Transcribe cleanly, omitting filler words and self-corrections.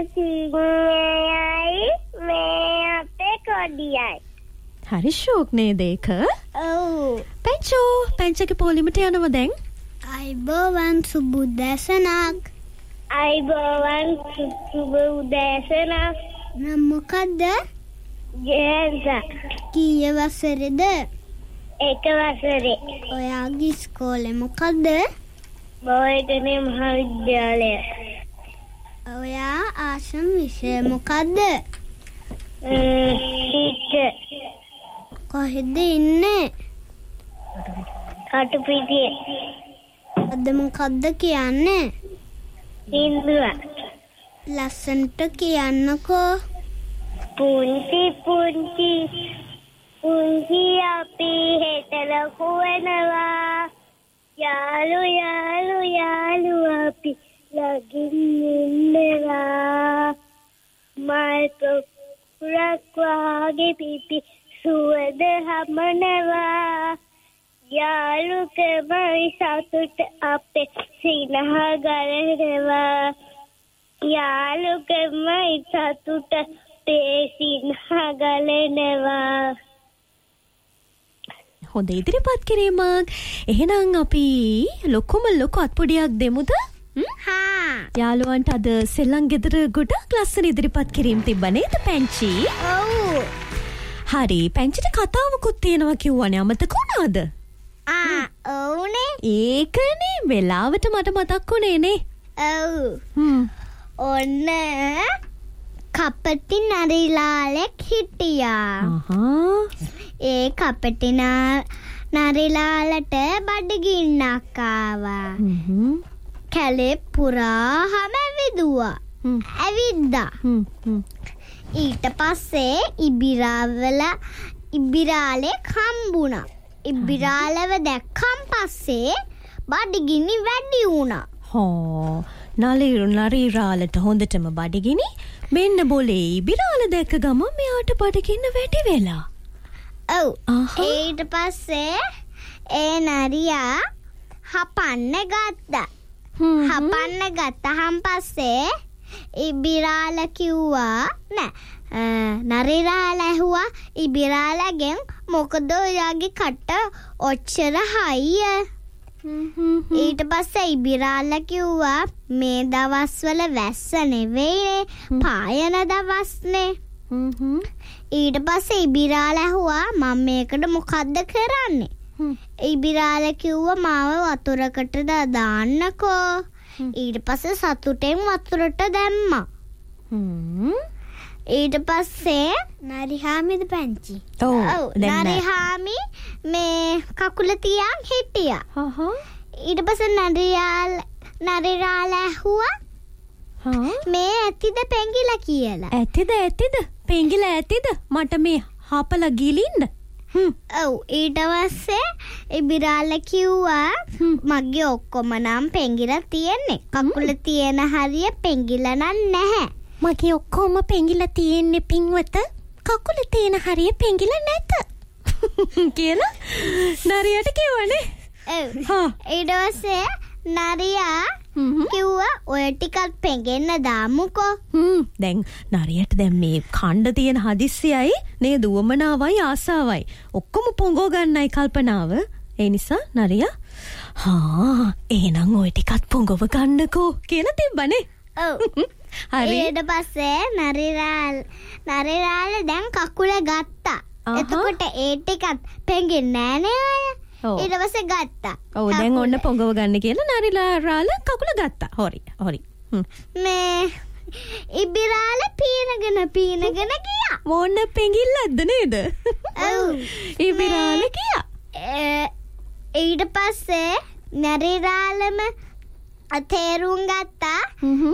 සිංහයයි මේ අපේ කොඩියයි. හරි ෂෝක් නේද ඒක? ඔව්. පැංචගේ පොලිමට යනවා දැන්. අයිබෝවන් සුබ උදෑසනක්. අයිබෝවන් සුබ උදෑසනක්. නම් මොකද්ද? ජේන්සා. කීය වසරේද? එක වසරේ. ඔයාගේ ඉස්කෝලේ මොකද්ද? බෝයිටනේ මහාවිද්‍යාලය. ඔයා ආසම විෂය මොකද්ද? ටීචර්. කොහෙද ඉන්නේ? කටුපිටියේ. අද මොකද්ද කියන්නේ? හින්දුව. ලස්සනට කියන්නකෝ. පුංචි අපි හෙට ලොකු වෙනවා. යාළු අපි ළඟින් ඉන්නවා. මල් පොකුරක් වාගේ පිපි සුවඳ හමනවා. යාළුකමයි සතුට අපේ සිනහ ගලනවා. යාළුකමයි සතුට අපේ සිනහ ගලනවා. හොඳ ඉදිරිපත් කිරීමක්. එහෙනම් අපි ලොකු අත්පොඩියක් දෙමුද? හා. යාළුවන්ට අද සෙල්ලම් ගෙදර ගොඩක් ලස්සන ඉදිරිපත් කිරීම තිබ්බ නේද පැංචි? ඔව්. හරි පැංචිට කතාවකුත් තියෙනවා කිව්වනේ අමතක වුණාද? ඔව්නේ. ඒකනේ වෙලාවට මට මතක් වුණේ නේ. ඔව්. ඔන්න කපටි නරිලාලෙක් හිටියා. ඒ කපටි නරිලාලට බඩගින්නක් ආවා. කැලේ පුරාම ඇවිදුවා. ඇවිද්දා. ඊට පස්සේ ඉබිරාලෙක් හම්බුණා. ඉබිරාලව දැක්කන් පස්සේ බඩගිනි වැඩි වුණා. හෝ නරිරාලට හොඳටම බඩගිනි. මෙන්න බොලේ ඉබිරාල දැක්ක ගමන් මෙයාට බඩගින්න වැඩි වෙලා. ඔව්. ඊට පස්සේ ඒ නරියා හපන්න ගත්තා. හපන්න ගත්තහන් පස්සේ ඉබිරාල කිව්වා නරිරාල ඇහුවා ඉබිරාලගෙන් මොකද ඔයාගේ කට ඔච්චර හයිය? ඊට පස්සේ ඉබිරාල කිව්වා මේ දවස්වල වැස්ස නෙවෙයිනේ පායන දවස්නේ. ඊට පස්සේ ඉබිරාල ඇහුවා මම මේකට මොකද්ද කරන්නේ? ඉබිරාල කිව්වා මාව වතුරකට දාන්නකෝ. ඊට පස්සේ සතුටෙන් වතුරට දැම්මා. ඊට පස්සේ නරිහාමිද පැංචි? ඔව් නරිහාමි මේ කකුල තියන් හිටියා. ඊට පස්සේ නරිරාල ඇහුවා මේ ඇතිද පෙඟිලා කියලා. ඇතිද පෙඟිලා ඇතිද මට මේ හපලා ගිලින්න? ඔව් ඊට පස්සේ ඉබිරාල කිව්වා මගේ ඔක්කොම නම් පෙඟිලා තියෙන්නේ. කකුල තියෙන හරිය පෙඟිලා නැහැ. මගේ ඔක්කොම පෙඟිලා තියෙන්නේ පින්වත. කකුල තියෙන හරිය පෙඟිලා නැත. කියලා නරියට කිව්වනේ. ඔව්. ඊට පස්සේ නරියා කිව්වා ඔය ටිකක් පෙඟෙන්න දාමුකෝ. දැන් නරියට දැන් මේ කණ්ඩ තියෙන හදිස්සියයි නේද උවමනාවයි ආසාවයි ඔක්කොම පොඟෝ ගන්නයි කල්පනාව. ඒ නිසා නරියා එහෙනම් ඔය ටිකත් පොඟව ගන්නකෝ කියලා තිබ්බනේ. ඔව්. හරි. ඊට පස්සේ නරිරාල දැන් කකුල ගත්තා. එතකොට ඒ ටිකත් පෙඟෙන්නේ නෑනේ අය. ඊට පස්සේ ගත්තා. ඔව් දැන් ඔන්න පොඟව ගන්න කියලා නරිරාල කකුල ගත්තා. හරි. මේ ඉබිරාල පීනගෙන ගියා. මොන පෙඟිල්ලක්ද නේද? ඔව්. ඉබිරාල ගියා. ඊට පස්සේ නරිරාලම තේරුම් ගත්තා